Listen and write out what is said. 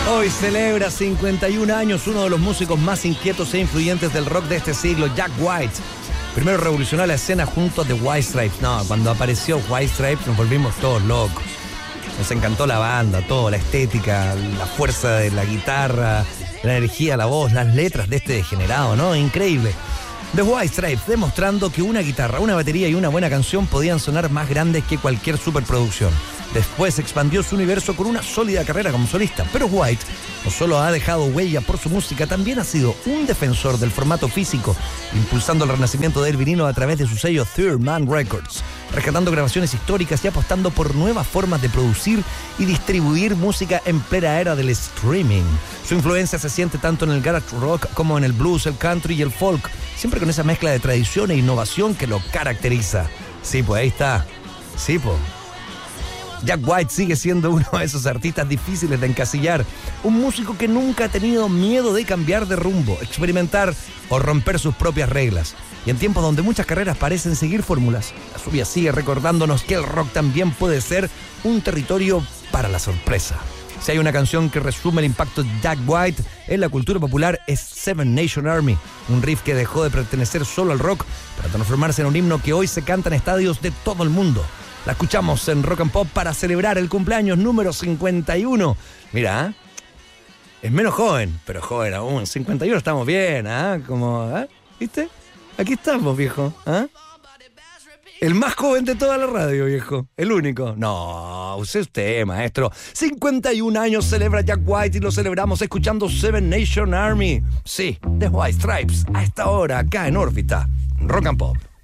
Hoy celebra 51 años uno de los músicos más inquietos e influyentes del rock de este siglo, Jack White. Primero revolucionó la escena junto a The White Stripes. No, cuando apareció White Stripes nos volvimos todos locos. Nos encantó la banda, todo, la estética, la fuerza de la guitarra, la energía, la voz, las letras de este degenerado, ¿no? Increíble. The White Stripes demostrando que una guitarra, una batería y una buena canción podían sonar más grandes que cualquier superproducción. Después expandió su universo con una sólida carrera como solista, pero White no solo ha dejado huella por su música, también ha sido un defensor del formato físico, impulsando el renacimiento del vinilo a través de su sello Third Man Records, rescatando grabaciones históricas y apostando por nuevas formas de producir y distribuir música en plena era del streaming. Su influencia se siente tanto en el garage rock como en el blues, el country y el folk, siempre con esa mezcla de tradición e innovación que lo caracteriza. Sí, pues ahí está. Sí, pues. Jack White sigue siendo uno de esos artistas difíciles de encasillar, un músico que nunca ha tenido miedo de cambiar de rumbo, experimentar o romper sus propias reglas. Y en tiempos donde muchas carreras parecen seguir fórmulas, la suya sigue recordándonos que el rock también puede ser un territorio para la sorpresa. Si hay una canción que resume el impacto de Jack White en la cultura popular es Seven Nation Army, un riff que dejó de pertenecer solo al rock para transformarse en un himno que hoy se canta en estadios de todo el mundo. La escuchamos en Rock and Pop para celebrar el cumpleaños número 51. Mira, es menos joven, pero joven aún. 51 estamos bien, ¿viste? Aquí estamos, viejo. El más joven de toda la radio, viejo. El único. No, usted, maestro. 51 años celebra Jack White y lo celebramos escuchando Seven Nation Army. Sí, The White Stripes, a esta hora, acá en órbita. Rock and Pop.